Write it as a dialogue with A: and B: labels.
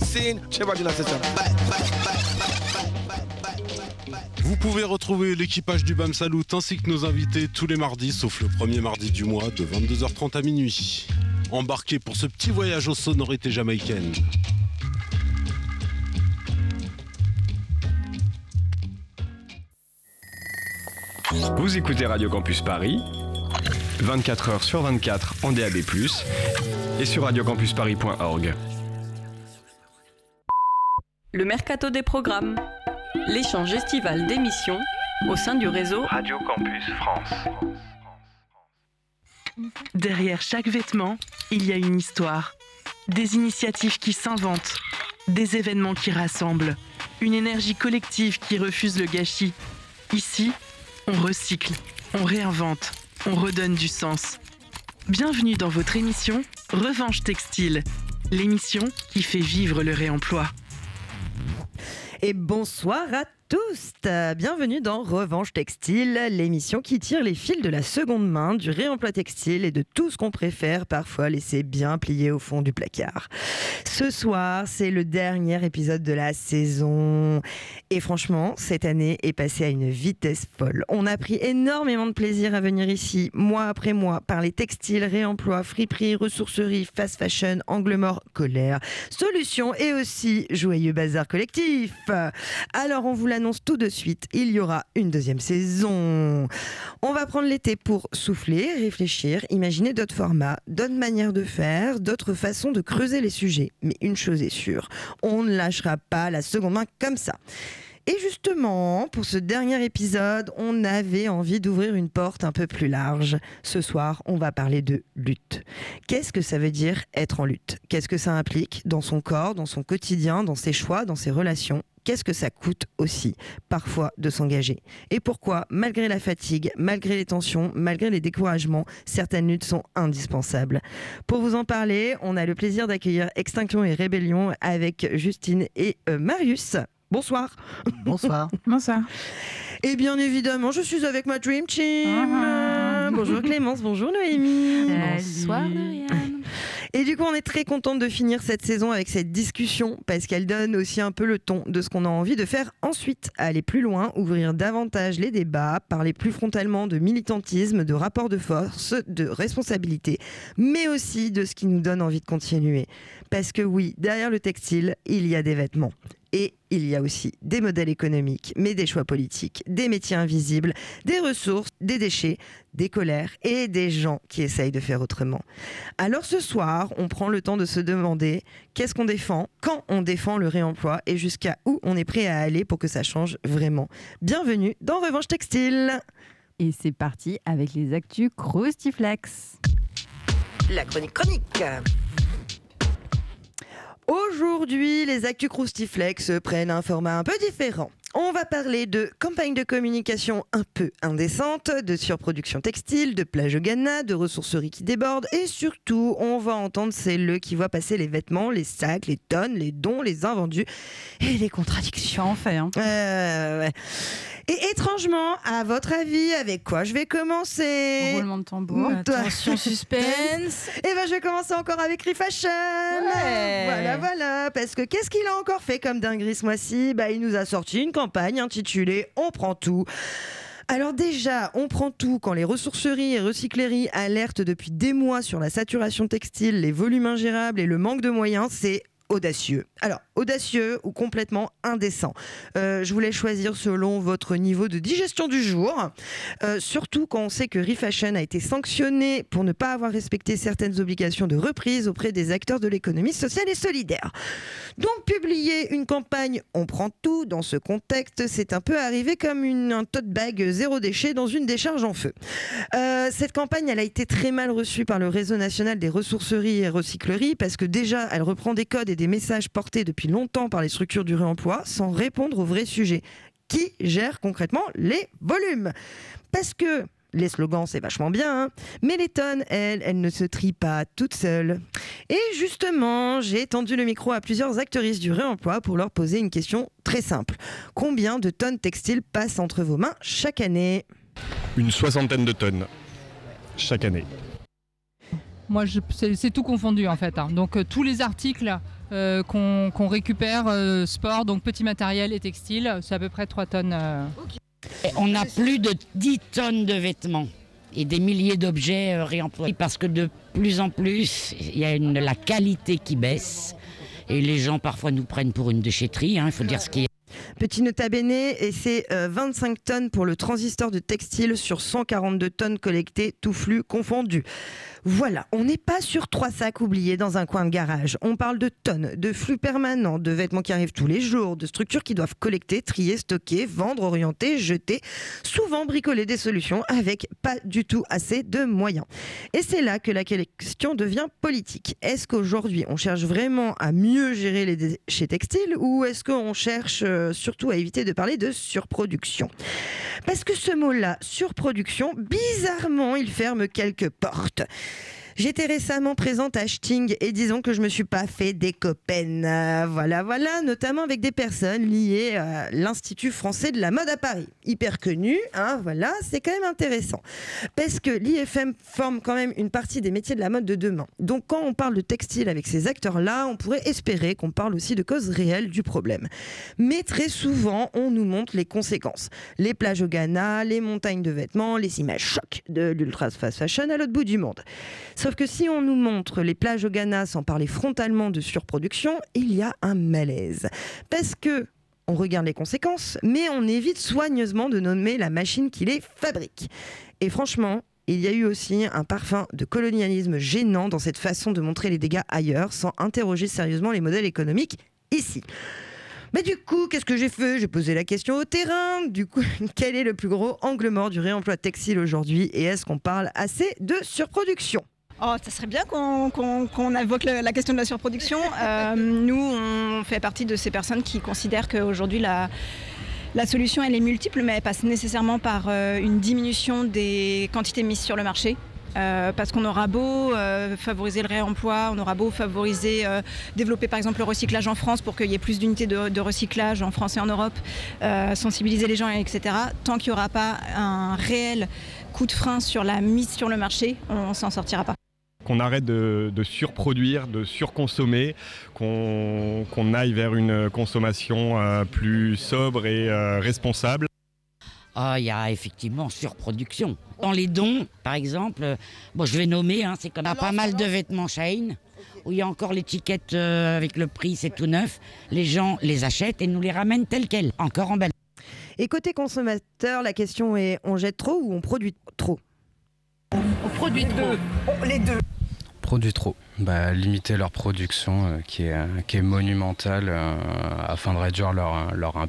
A: Vous pouvez retrouver l'équipage du BAM Salut ainsi que nos invités tous les mardis, sauf le premier mardi du mois de 22h30 à minuit. Embarquez pour ce petit voyage aux sonorités jamaïcaines.
B: Vous écoutez Radio Campus Paris, 24h sur 24 en DAB+, et sur radiocampusparis.org.
C: Le Mercato des programmes, l'échange estival d'émissions au sein du réseau
D: Radio Campus France.
E: Derrière chaque vêtement, il y a une histoire. Des initiatives qui s'inventent, des événements qui rassemblent, une énergie collective qui refuse le gâchis. Ici, on recycle, on réinvente, on redonne du sens. Bienvenue dans votre émission Revanche Textile, l'émission qui fait vivre le réemploi.
F: Et bonsoir à tous, bienvenue dans Revanche Textile, l'émission qui tire les fils de la seconde main, du réemploi textile et de tout ce qu'on préfère parfois laisser bien plié au fond du placard. Ce soir, c'est le dernier épisode de la saison et franchement, cette année est passée à une vitesse folle. On a pris énormément de plaisir à venir ici, mois après mois, parler textile, réemploi, friperie, ressourcerie, fast fashion, angle mort, colère, solutions et aussi joyeux bazar collectif. Alors on vous l'annonce tout de suite, il y aura une deuxième saison. On va prendre l'été pour souffler, réfléchir, imaginer d'autres formats, d'autres manières de faire, d'autres façons de creuser les sujets. Mais une chose est sûre, on ne lâchera pas la seconde main comme ça. Et justement, pour ce dernier épisode, on avait envie d'ouvrir une porte un peu plus large. Ce soir, on va parler de lutte. Qu'est-ce que ça veut dire être en lutte ? Qu'est-ce que ça implique dans son corps, dans son quotidien, dans ses choix, dans ses relations ? Qu'est-ce que ça coûte aussi, parfois, de s'engager ? Et pourquoi, malgré la fatigue, malgré les tensions, malgré les découragements, certaines luttes sont indispensables ? Pour vous en parler, on a le plaisir d'accueillir Extinction et Rébellion avec Justine et Marius. Bonsoir.
G: Bonsoir.
H: Bonsoir.
F: Et bien évidemment, je suis avec ma Dream Team. Bonjour Clémence, bonjour Noémie.
H: Bonsoir Marianne.
F: Et du coup, on est très contente de finir cette saison avec cette discussion parce qu'elle donne aussi un peu le ton de ce qu'on a envie de faire ensuite. Aller plus loin, ouvrir davantage les débats, parler plus frontalement de militantisme, de rapport de force, de responsabilité, mais aussi de ce qui nous donne envie de continuer. Parce que oui, derrière le textile, il y a des vêtements. Et il y a aussi des modèles économiques, mais des choix politiques, des métiers invisibles, des ressources, des déchets, des colères et des gens qui essayent de faire autrement. Alors ce soir, on prend le temps de se demander qu'est-ce qu'on défend, quand on défend le réemploi et jusqu'à où on est prêt à aller pour que ça change vraiment. Bienvenue dans Revanche Textile.
H: Et c'est parti avec les actus Croustiflex.
F: La chronique. Aujourd'hui, les actus Croustiflex prennent un format un peu différent. On va parler de campagne de communication un peu indécente, de surproduction textile, de plage au Ghana, de ressourceries qui débordent et surtout, on va entendre celles qui voient passer les vêtements, les sacs, les tonnes, les dons, les invendus et les contradictions.
H: En fait, hein.
F: Ouais. Et étrangement, à votre avis, avec quoi je vais commencer ?
H: Roulement de tambour.
F: Attention,
H: suspense.
F: Et ben je vais commencer encore avec Refashion.
H: Ouais.
F: Voilà, parce que qu'est-ce qu'il a encore fait comme dinguerie ce mois-ci ? Il nous a sorti une campagne intitulée « On prend tout ». Alors déjà, on prend tout quand les ressourceries et recycleries alertent depuis des mois sur la saturation textile, les volumes ingérables et le manque de moyens, c'est audacieux. Alors, audacieux ou complètement indécent. Je voulais choisir selon votre niveau de digestion du jour. Surtout quand on sait que Refashion a été sanctionné pour ne pas avoir respecté certaines obligations de reprise auprès des acteurs de l'économie sociale et solidaire. Donc, publier une campagne « On prend tout » dans ce contexte, c'est un peu arrivé comme un tote bag zéro déchet dans une décharge en feu. Cette campagne, elle a été très mal reçue par le réseau national des ressourceries et recycleries parce que déjà, elle reprend des codes et des messages portés depuis longtemps par les structures du réemploi sans répondre au vrai sujet. Qui gère concrètement les volumes ? Parce que les slogans, c'est vachement bien, hein, mais les tonnes, elles ne se trient pas toutes seules. Et justement, j'ai tendu le micro à plusieurs actrices du réemploi pour leur poser une question très simple. Combien de tonnes textiles passent entre vos mains chaque année ?
B: Une 60aine de tonnes chaque année.
D: Moi, c'est tout confondu en fait. Donc tous les articles qu'on récupère, sport, donc petit matériel et textile, c'est à peu près 3 tonnes.
G: On a plus de 10 tonnes de vêtements et des milliers d'objets réemployés parce que de plus en plus, il y a la qualité qui baisse et les gens parfois nous prennent pour une déchetterie, il faut dire ce qui est.
F: Petit nota bene, et c'est 25 tonnes pour le transistor de textile sur 142 tonnes collectées, tout flux confondu. Voilà, on n'est pas sur 3 sacs oubliés dans un coin de garage. On parle de tonnes, de flux permanents, de vêtements qui arrivent tous les jours, de structures qui doivent collecter, trier, stocker, vendre, orienter, jeter, souvent bricoler des solutions avec pas du tout assez de moyens. Et c'est là que la question devient politique. Est-ce qu'aujourd'hui on cherche vraiment à mieux gérer les déchets textiles ou est-ce qu'on cherche surtout à éviter de parler de surproduction? Parce que ce mot-là, surproduction, bizarrement, il ferme quelques portes. J'étais récemment présente à Sting et disons que je me suis pas fait des copains. Voilà, notamment avec des personnes liées à l'Institut français de la mode à Paris. Hyper connu, voilà, c'est quand même intéressant. Parce que l'IFM forme quand même une partie des métiers de la mode de demain. Donc quand on parle de textile avec ces acteurs-là, on pourrait espérer qu'on parle aussi de causes réelles du problème. Mais très souvent, on nous montre les conséquences. Les plages au Ghana, les montagnes de vêtements, les images chocs de l'ultra fast fashion à l'autre bout du monde. Sauf que si on nous montre les plages au Ghana sans parler frontalement de surproduction, il y a un malaise. Parce que on regarde les conséquences, mais on évite soigneusement de nommer la machine qui les fabrique. Et franchement, il y a eu aussi un parfum de colonialisme gênant dans cette façon de montrer les dégâts ailleurs, sans interroger sérieusement les modèles économiques ici. Mais du coup, qu'est-ce que j'ai fait ? J'ai posé la question au terrain. Du coup, quel est le plus gros angle mort du réemploi textile aujourd'hui ? Et est-ce qu'on parle assez de surproduction ?
I: Oh, ça serait bien qu'on invoque la question de la surproduction. Nous, on fait partie de ces personnes qui considèrent qu'aujourd'hui, la solution, elle est multiple, mais elle passe nécessairement par une diminution des quantités mises sur le marché. Parce qu'on aura beau favoriser le réemploi, on aura beau favoriser, développer par exemple le recyclage en France pour qu'il y ait plus d'unités de recyclage en France et en Europe, sensibiliser les gens, etc. Tant qu'il n'y aura pas un réel coup de frein sur la mise sur le marché, on ne s'en sortira pas.
B: Qu'on arrête de surproduire, de surconsommer, qu'on aille vers une consommation plus sobre et responsable.
G: Il y a effectivement surproduction. Dans les dons, par exemple, je vais nommer, c'est comme pas mal de vêtements Shein, où il y a encore l'étiquette avec le prix, c'est tout neuf. Les gens les achètent et nous les ramènent tels quels, encore en belle.
F: Et côté consommateur, la question est, on jette trop ou on produit trop ?
E: On produit trop.
I: Les deux.
J: Produit trop. Limiter leur production qui est monumentale afin de réduire leur impact.